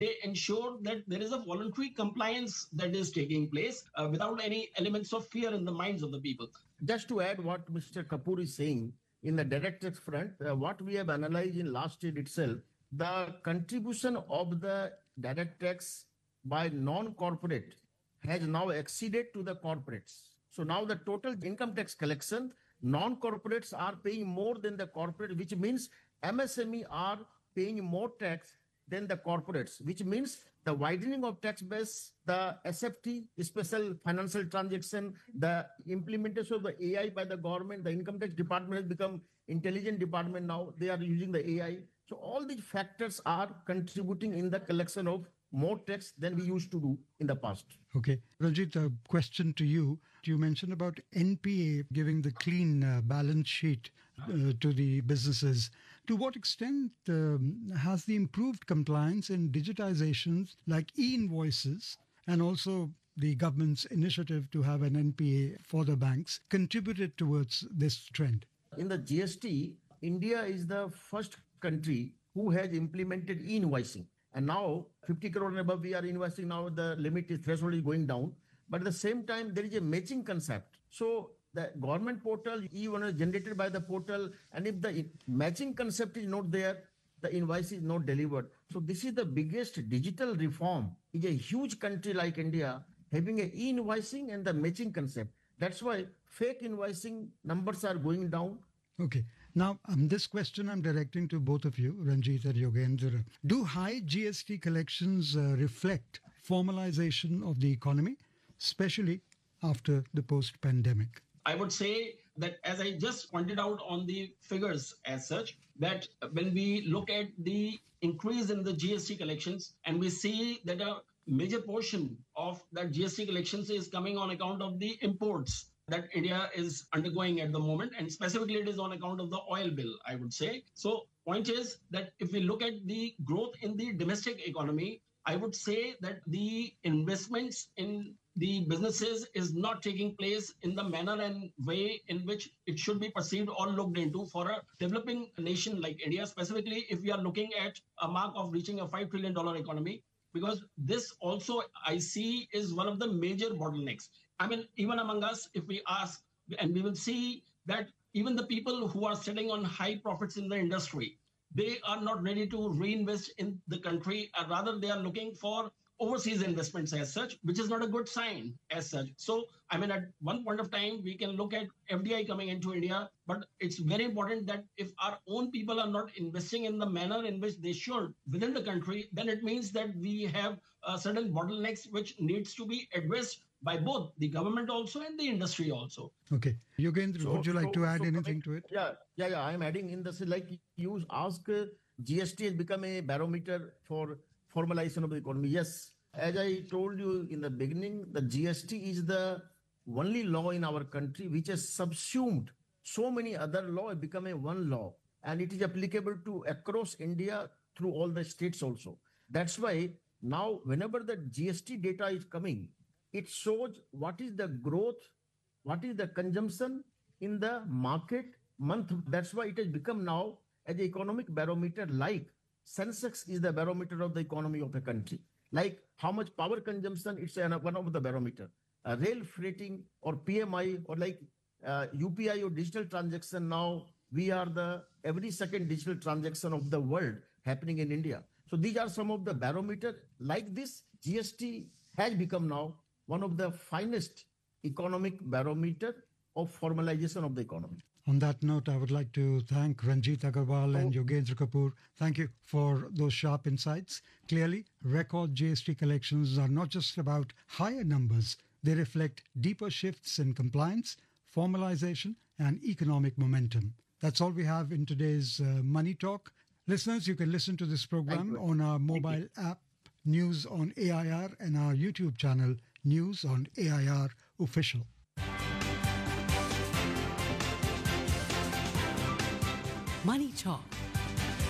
they ensure that there is a voluntary compliance that is taking place without any elements of fear in the minds of the people. Just to add what Mr. Kapoor is saying, in the direct tax front, what we have analyzed in last year itself, the contribution of the direct tax by non-corporate has now exceeded to the corporates. So now the total income tax collection, non-corporates are paying more than the corporate, which means MSME are paying more tax than the corporates, which means the widening of tax base, the SFT, special financial transaction, the implementation of the AI by the government, the income tax department has become intelligent department now. They are using the AI. So all these factors are contributing in the collection of more tax than we used to do in the past. Okay. Ranjit, a question to you. You mentioned about NPA giving the clean balance sheet to the businesses. To what extent has the improved compliance in digitizations like e-invoices and also the government's initiative to have an NPA for the banks contributed towards this trend? In the GST, India is the first country who has implemented e-invoicing. And now 50 crore and above, we are invoicing now, the limit is threshold is going down. But at the same time, there is a matching concept. So the government portal, E1 is generated by the portal. And if the matching concept is not there, the invoice is not delivered. So this is the biggest digital reform. It's a huge country like India having a e-invoicing and the matching concept. That's why fake invoicing numbers are going down. Okay. Now, this question I'm directing to both of you, Ranjit and Yogendra. Do high GST collections reflect formalization of the economy, especially after the post-pandemic? I would say that, as I just pointed out on the figures as such, that when we look at the increase in the GST collections and we see that a major portion of that GST collections is coming on account of the imports that India is undergoing at the moment, and specifically it is on account of the oil bill, I would say. So point is that if we look at the growth in the domestic economy, I would say that the investments in the businesses is not taking place in the manner and way in which it should be perceived or looked into for a developing nation like India, specifically if we are looking at a mark of reaching a $5 trillion economy, because this also I see is one of the major bottlenecks. I mean, even among us, if we ask, and we will see that even the people who are sitting on high profits in the industry, they are not ready to reinvest in the country. Rather, they are looking for overseas investments as such, which is not a good sign as such. So, I mean, at one point of time, we can look at FDI coming into India, but it's very important that if our own people are not investing in the manner in which they should within the country, then it means that we have certain bottlenecks which needs to be addressed by both the government also and the industry also. Okay. Yogendra, would you like to add anything to it? Yeah. I'm adding in this, like you ask, GST has become a barometer for formalization of the economy. Yes, as I told you in the beginning, the GST is the only law in our country which has subsumed so many other laws, become a one law, and it is applicable to across India through all the states also. That's why now whenever the GST data is coming, it shows what is the growth, what is the consumption in the market month. That's why it has become now as an economic barometer, like Sensex is the barometer of the economy of a country. Like how much power consumption, it's one of the barometer. Rail freighting or PMI or like UPI or digital transaction, now we are the every second digital transaction of the world happening in India. So these are some of the barometer. Like this, GST has become now one of the finest economic barometer of formalization of the economy. On that note, I would like to thank Ranjit Agarwal and Yogendra Kapoor. Thank you for those sharp insights. Clearly, record GST collections are not just about higher numbers. They reflect deeper shifts in compliance, formalization, and economic momentum. That's all we have in today's Money Talk. Listeners, you can listen to this program on our mobile app, News on AIR, and our YouTube channel, News on AIR Official. Money Talk